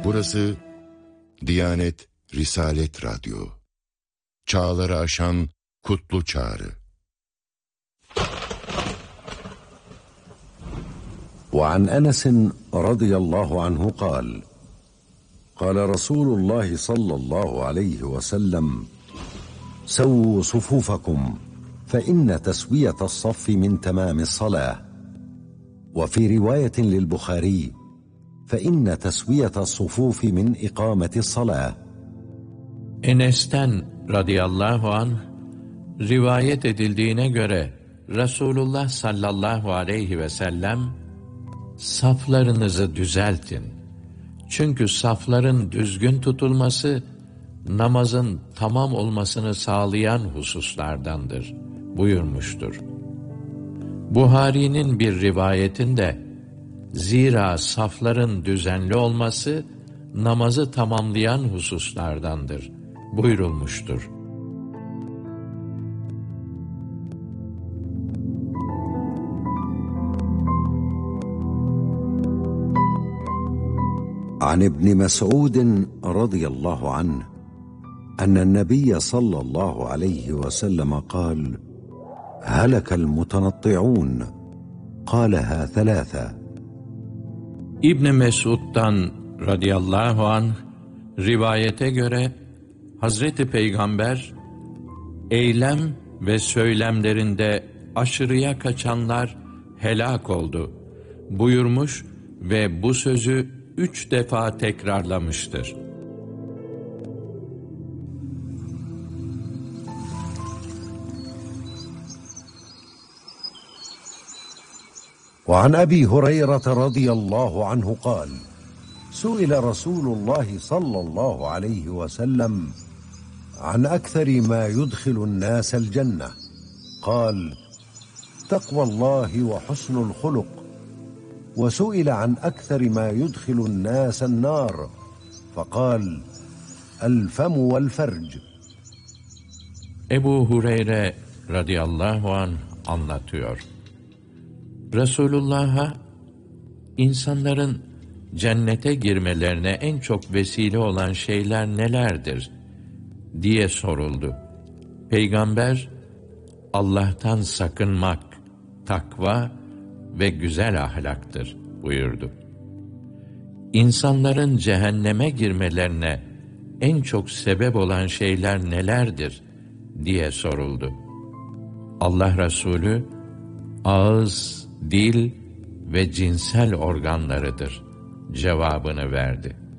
Burası Diyanet Risalet Radyo. Çağları aşan kutlu çağrı. وعن أنس رضي الله عنه قال قال رسول الله صلى الله عليه وسلم سووا صفوفكم فإن تسوية الصف من تمام الصلاة وفي رواية للبخاري فإن تسوية الصفوف من إقامة الصلاة. Enes'ten radıyallahu anh rivayet edildiğine göre Resulullah sallallahu aleyhi ve sellem saflarınızı düzeltin. Çünkü safların düzgün tutulması namazın tamam olmasını sağlayan hususlardandır buyurmuştur. Buhari'nin bir rivayetinde zira safların düzenli olması namazı tamamlayan hususlardandır buyurulmuştur. عن ابن مسعود رضي الله عنه أن النبي صلى الله عليه وسلم قال هلك المتنطعون قالها ثلاثة. İbn Mesud'dan radıyallahu anh rivayete göre Hazreti Peygamber eylem ve söylemlerinde aşırıya kaçanlar helak oldu buyurmuş ve bu sözü 3 defa tekrarlamıştır. وعن أبي هريرة رضي الله عنه قال سئل رسول الله صلى الله عليه وسلم عن أكثر ما يدخل الناس الجنة قال تقوى الله وحسن الخلق وسئل عن أكثر ما يدخل الناس النار فقال الفم والفرج. Ebu Hureyre radıyallahu anh anlatıyor. Resulullah'a insanların cennete girmelerine en çok vesile olan şeyler nelerdir diye soruldu. Peygamber, Allah'tan sakınmak, takva ve güzel ahlaktır buyurdu. İnsanların cehenneme girmelerine en çok sebep olan şeyler nelerdir diye soruldu. Allah Resulü, ağız, dil ve cinsel organlarıdır cevabını verdi.